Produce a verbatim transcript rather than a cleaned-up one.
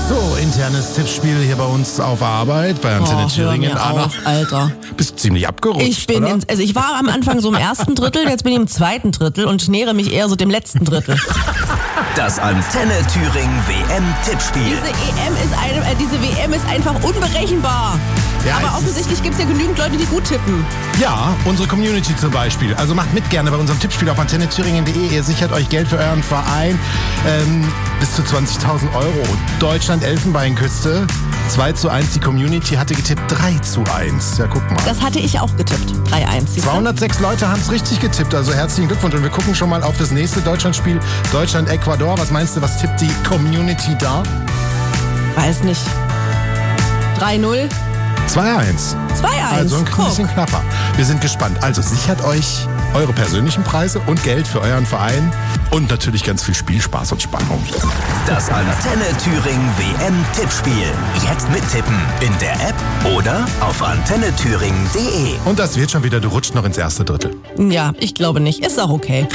So, internes Tippspiel hier bei uns auf Arbeit, bei Antenne Oh, Thüringen. hör mir Anna, auf, Alter. bist ziemlich abgerutscht, Ich bin oder? in, also ich war am Anfang so im ersten Drittel, jetzt bin ich im zweiten Drittel und nähere mich eher so dem letzten Drittel. Das Antenne Thüringen W M-Tippspiel. Diese E M ist eine, äh, diese W M ist einfach unberechenbar. Ja, Aber es ist- offensichtlich gibt es ja genügend Leute, die gut tippen. Ja, unsere Community zum Beispiel. Also macht mit gerne bei unserem Tippspiel auf antenne thüringen punkt de. Ihr sichert euch Geld für euren Verein. Ähm, bis zu zwanzigtausend Euro. Deutschland Elfenbeinküste. zwei zu eins. Die Community hatte getippt drei zu eins. Ja, guck mal. Das hatte ich auch getippt. drei eins. siehst du? zweihundertsechs Leute haben es richtig getippt. Also herzlichen Glückwunsch. Und wir gucken schon mal auf das nächste Deutschlandspiel. Deutschland-Ecuador. Was meinst du, was tippt die Community da? Weiß nicht. drei null. zwei eins. zwei eins. Also ein Guck. bisschen knapper. Wir sind gespannt. Also sichert euch eure persönlichen Preise und Geld für euren Verein und natürlich ganz viel Spielspaß und Spannung. Das Antenne Thüringen W M-Tippspiel. Jetzt mittippen in der App oder auf antenne thüringen punkt de. Und das wird schon wieder, du rutscht noch ins erste Drittel. Ja, ich glaube nicht. Ist auch okay.